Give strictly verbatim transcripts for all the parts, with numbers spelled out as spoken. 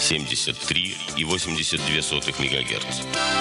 семьдесят три и восемьдесят две сотых мегагерц.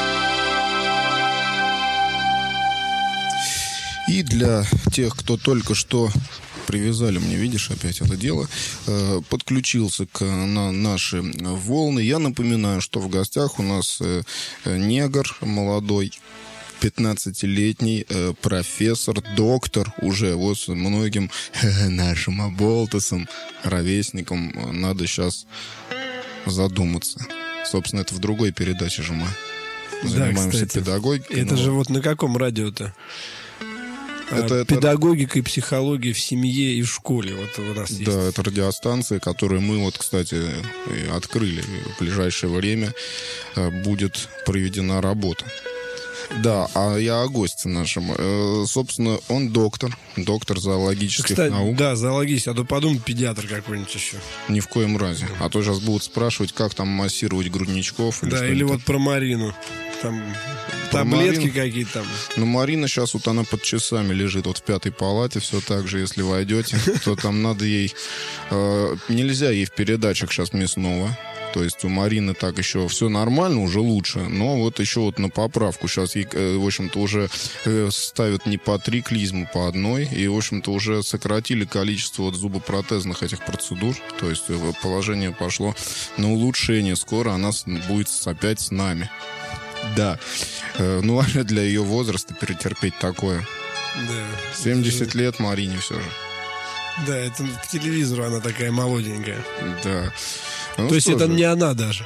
И для тех, кто только что привязали, мне, видишь, опять это дело, э, подключился к, на наши волны, я напоминаю, что в гостях у нас э, негр молодой, пятнадцатилетний э, профессор, доктор уже, вот с многим э, нашим оболтусам, ровесникам надо сейчас задуматься. Собственно, это в другой передаче же мы занимаемся, да, педагогикой. Это но... же вот на каком радио-то? Это, Педагогика это... и психология в семье и в школе. Вот у нас есть. Да, это радиостанция, которую мы, вот, кстати, открыли. В ближайшее время будет проведена работа. Да, а я о госте нашем. Э, собственно, он доктор, доктор зоологических Кстати, наук. Да, зоологический, а то подумай, педиатр какой-нибудь еще. Ни в коем разе. А то сейчас будут спрашивать, как там массировать грудничков. Или да, или вот про Марину. Там про таблетки Марину. Какие-то там. Ну, Марина сейчас вот она под часами лежит вот в пятой палате. Все так же, если войдете, то там надо ей... Э, нельзя ей в передачах сейчас мясного. То есть у Марины так еще все нормально, уже лучше. Но вот еще вот на поправку. Сейчас ей, в общем-то, уже ставят не по три клизмы, по одной. И, в общем-то, уже сократили количество вот зубопротезных этих процедур. То есть положение пошло на улучшение. Скоро она будет опять с нами. Да. Ну, а для ее возраста перетерпеть такое. Да. семьдесят лет Марине все же. Да, это к телевизору она такая молоденькая. Да. Ну, то есть это же? не она даже.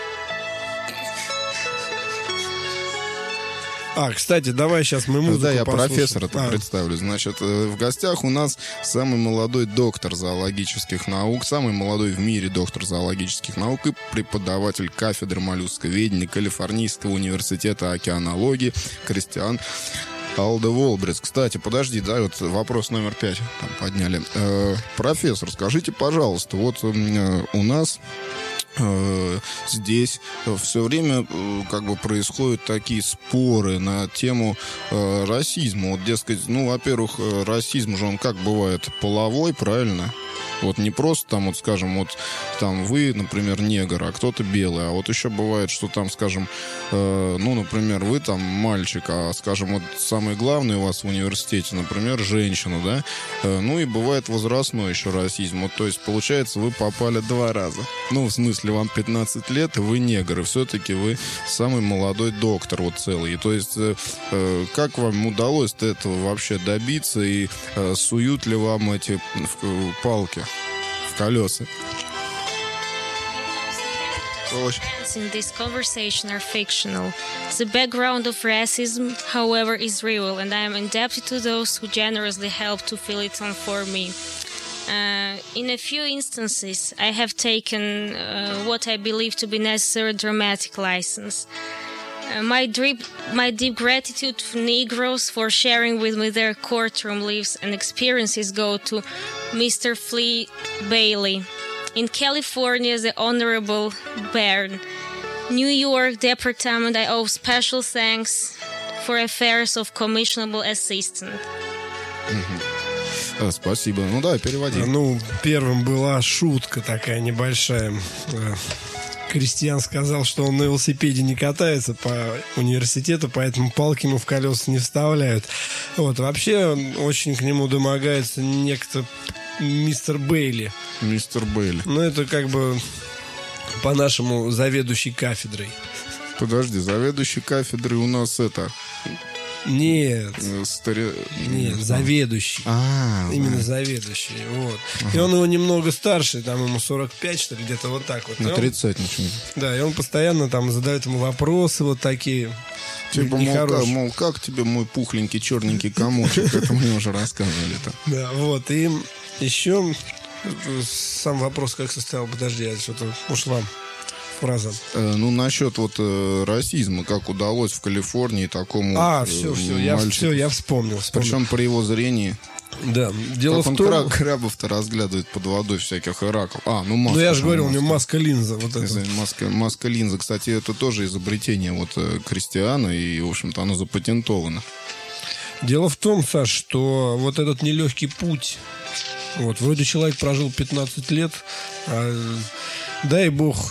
А, кстати, давай сейчас мы музыку Да, я послушаем. профессора-то а. представлю. Значит, в гостях у нас самый молодой доктор зоологических наук, самый молодой в мире доктор зоологических наук и преподаватель кафедры моллюсковедения Калифорнийского университета океанологии Кристиан Алдеволбрец. Кстати, подожди, да, вот вопрос номер пять там подняли. Э, профессор, скажите, пожалуйста, вот э, у нас э, здесь все время э, как бы происходят такие споры на тему э, расизма. Вот, дескать, ну, во-первых, э, расизм же он как бывает половой, правильно? Вот не просто там, вот, скажем, вот там вы, например, негр, а кто-то белый. А вот еще бывает, что там, скажем, э, ну, например, вы там мальчик, а, скажем, вот самый главный у вас в университете, например, женщина, да? Э, ну и бывает возрастной еще расизм. Вот, то есть, получается, вы попали два раза. Ну, в смысле, вам пятнадцать лет, и вы негр, и все-таки вы самый молодой доктор вот целый. И, то есть, э, э, как вам удалось этого вообще добиться, и э, суют ли вам эти э, палки в колеса? In this conversation are fictional. The background of racism, however, is real, and I am indebted to those who generously helped to fill it on for me. Uh, in a few instances, I have taken uh, what I believe to be necessary dramatic license. Uh, my, deep, my deep gratitude to Negroes for sharing with me their courtroom lives and experiences go to Mister Flea Bailey. In California, the Honorable Baird. New York Department, I owe special thanks for affairs of commissionable assistant. Mm-hmm. А, спасибо. Ну да, переводи. Ну, первым была шутка такая небольшая. Кристиан сказал, что он на велосипеде не катается по университету, поэтому палки ему в колеса не вставляют. Вот. Вообще, очень к нему домогается некто мистер Бейли. Мистер Бейли. Ну, это как бы по-нашему заведующий кафедрой. Подожди, заведующий кафедрой у нас это... Нет. Старе... Нет, заведующий. А, Именно да. заведующий. Вот. Ага. И он его немного старше, там ему сорок пять, что ли, где-то вот так вот. На тридцать ничего. Да, и он постоянно там задает ему вопросы вот такие. Типа, мол, как, мол, как тебе мой пухленький черненький комочек? Это мне уже рассказывали-то. Да, вот. И еще сам вопрос как состоял. Подожди, я что-то ушла. Фраза. Э, ну, насчет вот э, расизма, как удалось в Калифорнии такому А, все, все, я, все, я вспомнил, вспомнил. Причем при его зрении. Да, дело как в он том... краб, крабов-то разглядывает под водой всяких ираков. А, ну маска. Ну, я же говорил, у него маска-линза. Вот маска, маска-линза. Кстати, это тоже изобретение вот Кристиана, и, в общем-то, оно запатентовано. Дело в том, Саш, что вот этот нелегкий путь, вот, вроде человек прожил пятнадцать лет, а, дай бог...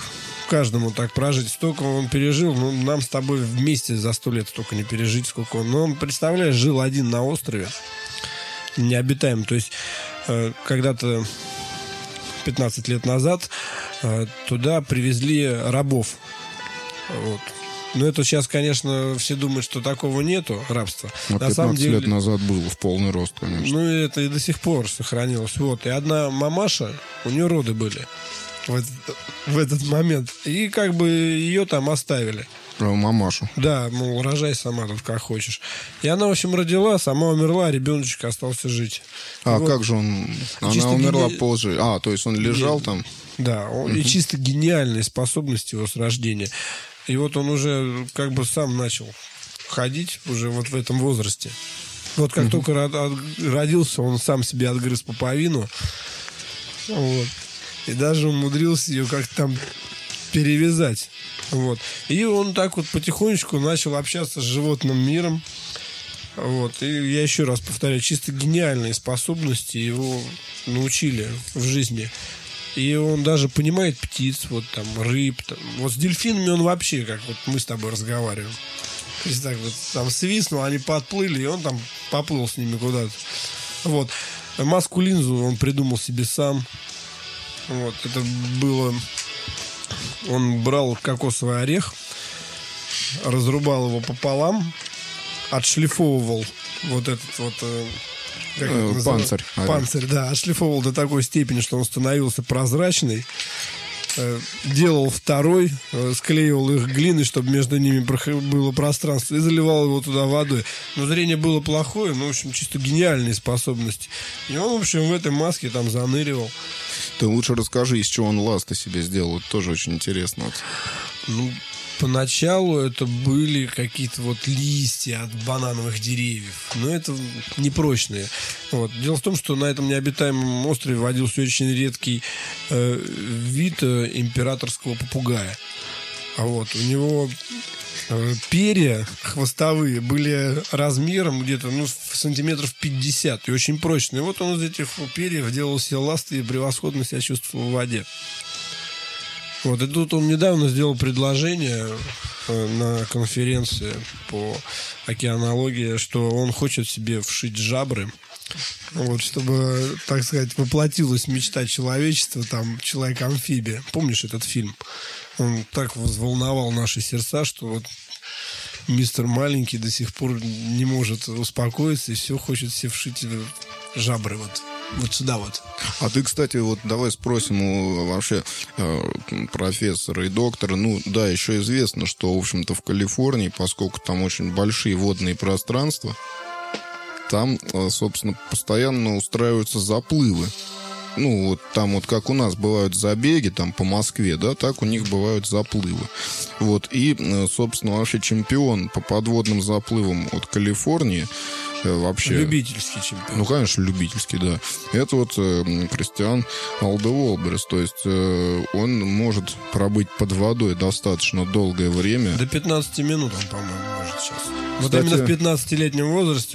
каждому так прожить. Столько он пережил, ну, нам с тобой вместе за сто лет столько не пережить, сколько он. Но он, представляешь, жил один на острове, необитаемом. То есть, э, когда-то пятнадцать лет назад э, туда привезли рабов. Вот. Но это сейчас, конечно, все думают, что такого нету, рабства. А на самом деле, лет назад было в полный рост, конечно. Ну, это и до сих пор сохранилось. Вот. И одна мамаша, у нее роды были в этот, в этот момент. И как бы ее там оставили. Про мамашу. Да, мол, рожай сама тут как хочешь. И она, в общем, родила, сама умерла, а ребеночек остался жить. А вот. как же он... Она Чисто умерла гени... позже. А, то есть он лежал Нет. там? Да, он... угу. И чисто гениальные способности его с рождения. И вот он уже как бы сам начал ходить уже вот в этом возрасте. Вот как угу. только родился, он сам себе отгрыз пуповину. Вот. И даже умудрился ее как-то там перевязать. Вот. И он так вот потихонечку начал общаться с животным миром. Вот. И я еще раз повторяю, чисто гениальные способности его научили в жизни. И он даже понимает птиц, вот там, рыб. Там. Вот с дельфинами он вообще, как вот мы с тобой разговариваем. То есть так вот там свистнул, они подплыли, и он там поплыл с ними куда-то. Вот. Маску-линзу он придумал себе сам. Вот. Это было... Он брал кокосовый орех, разрубал его пополам, отшлифовывал вот этот вот... Как э, панцирь. Панцирь, да. Отшлифовывал до такой степени, что он становился прозрачный. Э, делал второй, э, склеивал их глиной, чтобы между ними было пространство, и заливал его туда водой. Но зрение было плохое, ну, в общем, чисто гениальные способности. И он, в общем, в этой маске там заныривал. Ты лучше расскажи, из чего он ласты себе сделал. Это тоже очень интересно. Ну, поначалу это были какие-то вот листья от банановых деревьев. Но это непрочные. Вот. Дело в том, что на этом необитаемом острове водился очень редкий э, вид э, императорского попугая. А вот у него э, перья хвостовые были размером где-то ну, сантиметров пятьдесят и очень прочные. И вот он из этих перьев делал себе ласты и превосходно себя чувствовал в воде. Вот, и тут он недавно сделал предложение э, на конференции по океанологии, что он хочет себе вшить жабры, вот, чтобы, так сказать, воплотилась мечта человечества, там, Человек-амфибия. Помнишь этот фильм? Он так взволновал наши сердца, что вот мистер Маленький до сих пор не может успокоиться и все хочет себе вшить жабры, вот. Вот сюда вот. А ты, кстати, вот давай спросим у вообще э, профессора и доктора. Ну, да, еще известно, что, в общем-то, в Калифорнии, поскольку там очень большие водные пространства, там, э, собственно, постоянно устраиваются заплывы. Ну, вот там вот как у нас бывают забеги там по Москве, да, так у них бывают заплывы. Вот, и, э, собственно, вообще чемпион по подводным заплывам от Калифорнии вообще... Любительский чемпион. Ну, конечно, любительский, да. Это вот э, Кристиан Алдеволберс. То есть э, он может пробыть под водой достаточно долгое время. До пятнадцати минут он, по-моему, может сейчас. Кстати, вот именно в пятнадцатилетнем возрасте